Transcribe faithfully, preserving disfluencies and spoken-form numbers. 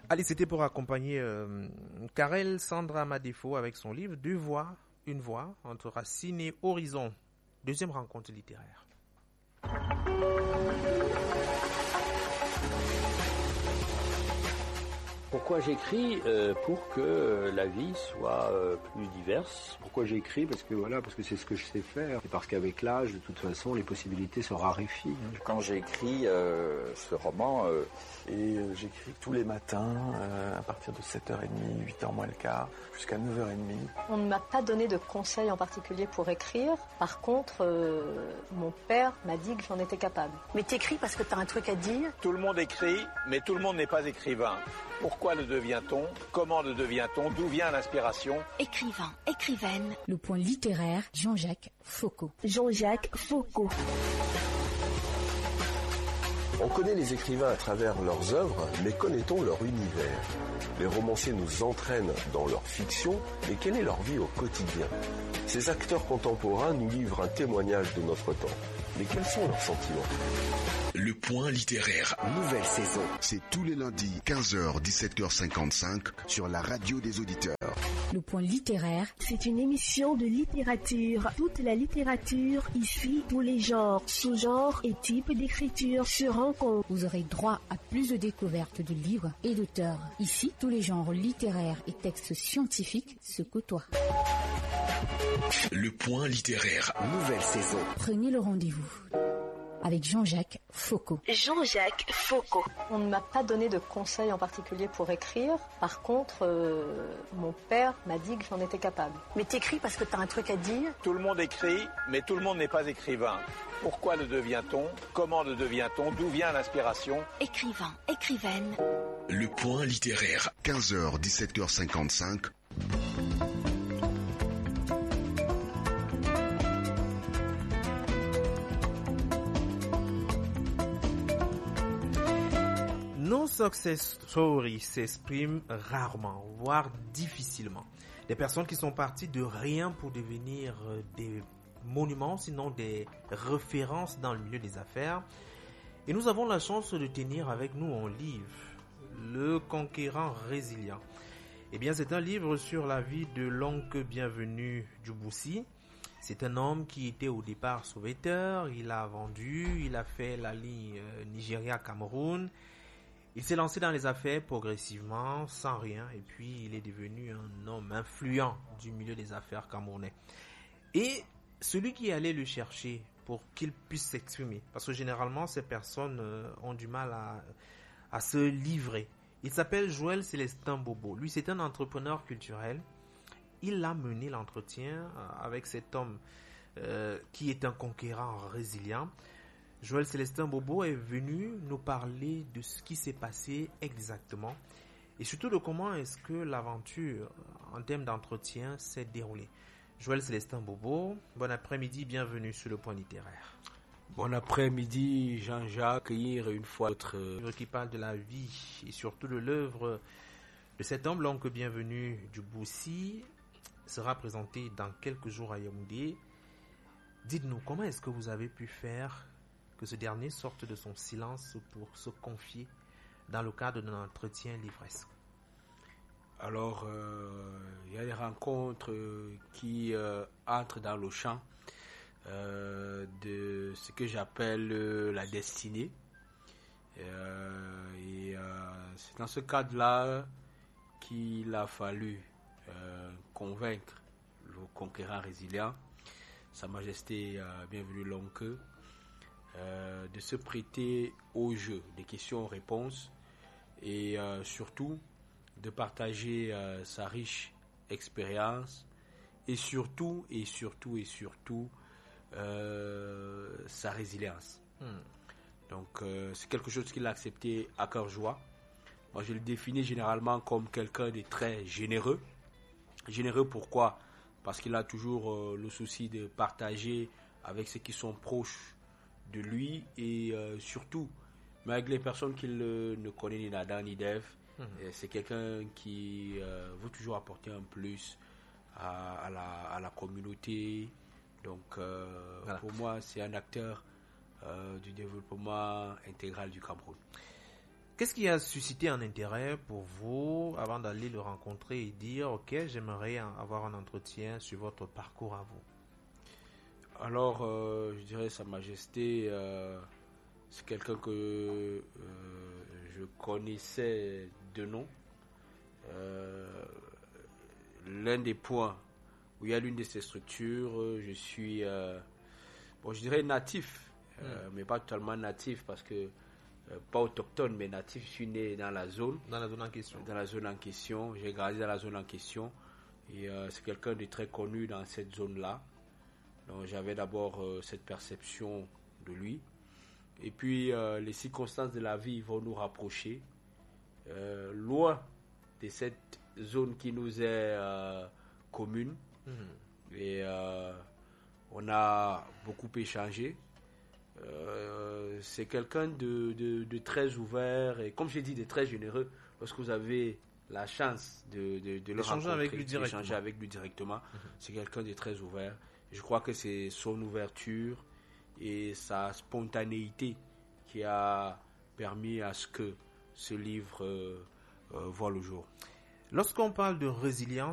Allez, c'était pour accompagner euh, Karel Sandra Madefo avec son livre Deux voix, une voix entre Racine et Horizon. Deuxième rencontre littéraire. Pourquoi j'écris euh, Pour que la vie soit euh, plus diverse. Pourquoi j'écris Parce que voilà, parce que c'est ce que je sais faire. Et parce qu'avec l'âge, de toute façon, les possibilités se raréfient. Quand j'écris euh, ce roman, euh, et euh, j'écris tous les matins euh, à partir de sept heures trente, huit heures moins le quart, jusqu'à neuf heures trente. On ne m'a pas donné de conseils en particulier pour écrire. Par contre, euh, mon père m'a dit que j'en étais capable. Mais t'écris parce que t'as un truc à dire. Tout le monde écrit, mais tout le monde n'est pas écrivain. Pourquoi le devient-on? Comment le devient-on? D'où vient l'inspiration? Écrivain, écrivaine. Le point littéraire, Jean-Jacques Foucault. Jean-Jacques Foucault. On connaît les écrivains à travers leurs œuvres, mais connaît-on leur univers? Les romanciers nous entraînent dans leur fiction, mais quelle est leur vie au quotidien? Ces acteurs contemporains nous livrent un témoignage de notre temps. Mais quels sont leurs sentiments? Le point littéraire. Nouvelle saison. C'est tous les lundis, quinze heures, dix-sept heures cinquante-cinq, sur la radio des auditeurs. Le point littéraire. C'est une émission de littérature. Toute la littérature, ici, tous les genres, sous-genres et types d'écriture se rencontrent. Vous aurez droit à plus de découvertes de livres et d'auteurs. Ici, tous les genres littéraires et textes scientifiques se côtoient. Le point littéraire. Nouvelle saison. Prenez le rendez-vous avec Jean-Jacques Foucault. Jean-Jacques Foucault. On ne m'a pas donné de conseils en particulier pour écrire. Par contre, euh, mon père m'a dit que j'en étais capable. Mais t'écris parce que t'as un truc à dire. Tout le monde écrit, mais tout le monde n'est pas écrivain. Pourquoi le devient-on? Comment le devient-on? D'où vient l'inspiration? Écrivain, écrivaine. Le point littéraire. quinze heures, dix-sept heures cinquante-cinq. Nos success stories s'expriment rarement, voire difficilement. Des personnes qui sont parties de rien pour devenir des monuments, sinon des références dans le milieu des affaires. Et nous avons la chance de tenir avec nous un livre, Le Conquérant Résilient. Eh bien, c'est un livre sur la vie de l'oncle Bienvenu Djouboussi. C'est un homme qui était au départ sauveteur, il a vendu, il a fait la ligne Nigeria-Cameroun. Il s'est lancé dans les affaires progressivement, sans rien, et puis il est devenu un homme influent du milieu des affaires camerounais. Et celui qui allait le chercher pour qu'il puisse s'exprimer, parce que généralement ces personnes ont du mal à, à se livrer. Il s'appelle Joël Célestin Bobo. Lui, c'est un entrepreneur culturel. Il a mené l'entretien avec cet homme euh, qui est un conquérant résilient. Joël Célestin Bobo est venu nous parler de ce qui s'est passé exactement et surtout de comment est-ce que l'aventure en termes d'entretien s'est déroulée. Joël Célestin Bobo, bon après-midi, bienvenue sur le point littéraire. Bon après-midi Jean-Jacques, hier une fois autre. Livre qui parle de la vie et surtout de l'œuvre de cet homme, l'oncle Bienvenu Djouboussi, sera présenté dans quelques jours à Yaoundé. Dites-nous, comment est-ce que vous avez pu faire que ce dernier sorte de son silence pour se confier dans le cadre d'un entretien livresque? Alors, euh, il y a des rencontres qui euh, entrent dans le champ euh, de ce que j'appelle euh, la destinée. Euh, et euh, c'est dans ce cadre-là qu'il a fallu euh, convaincre le conquérant résilient, Sa Majesté euh, Bienvenu l'oncle, Euh, de se prêter au jeu des questions-réponses et euh, surtout de partager euh, sa riche expérience et surtout et surtout et surtout euh, sa résilience. Hmm. Donc euh, c'est quelque chose qu'il a accepté à cœur joie. Moi je le définis généralement comme quelqu'un de très généreux. Généreux pourquoi? Parce qu'il a toujours euh, le souci de partager avec ceux qui sont proches de lui et euh, surtout, mais avec les personnes qu'il euh, ne connaît ni d'Adam ni d'Ève, mmh. c'est quelqu'un qui euh, veut toujours apporter un plus à, à, la, à la communauté. Donc euh, voilà. Pour moi, c'est un acteur euh, du développement intégral du Cameroun. Qu'est-ce qui a suscité un intérêt pour vous avant d'aller le rencontrer et dire « Ok, j'aimerais avoir un entretien sur votre parcours à vous ». Alors, euh, je dirais Sa Majesté, euh, c'est quelqu'un que euh, je connaissais de nom. Euh, l'un des points où il y a l'une de ces structures, je suis, euh, bon, je dirais natif, euh, mm. mais pas totalement natif parce que Euh, pas autochtone mais natif. Je suis né dans la zone dans la zone en question dans la zone en question j'ai grandi dans la zone en question et euh, c'est quelqu'un de très connu dans cette zone là, donc j'avais d'abord euh, cette perception de lui et puis euh, les circonstances de la vie vont nous rapprocher euh, loin de cette zone qui nous est euh, commune mmh. et euh, on a beaucoup échangé. Euh, c'est quelqu'un de, de, de très ouvert et comme j'ai dit de très généreux. Lorsque vous avez la chance de, de, de le rencontrer, avec lui directement. d'échanger avec lui directement, mm-hmm. c'est quelqu'un de très ouvert. Je crois que c'est son ouverture et sa spontanéité qui a permis à ce que ce livre euh, euh, voit le jour. Lorsqu'on parle de résilience,